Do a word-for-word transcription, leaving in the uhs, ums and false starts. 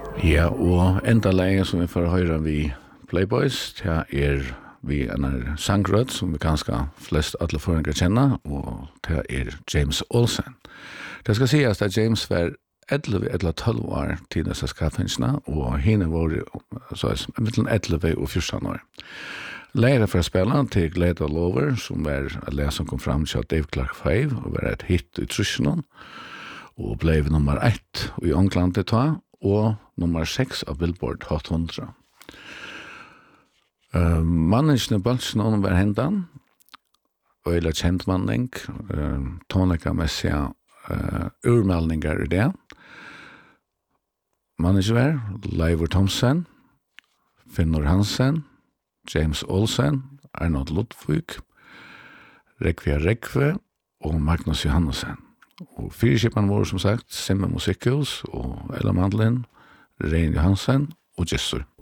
Ja, og enda lenge som vi får høre vi Playboys, det er vi en sangrød som vi ganske flest alle foreninger kjenner, og det er James Olsen. Det skal sies at James var elleve eller tolv år til disse skaffingsene, og henne var mellom elleve og fjorten år. Lærer for å spille til Glad All Over, som var en lærer som kom frem til Dave Clark fem, og var et hit i Trusjonen, og ble nummer ett i England til ta, og nummer seks av Billboard Hot hundre. Uh, Manningene Balsene var hendan, og eller kjent manning, uh, tonleika-messige uh, urmeldninger i det. Manningene var Leivor Thomsen, Finnur Hansen, James Olsen, Arnold Ludvig, Rekvia Rekve og Magnus Johannesson. Og fyrkjøpene var som sagt Simme Musikhus og Ella Mandlin, Rein Johansen og Jessur.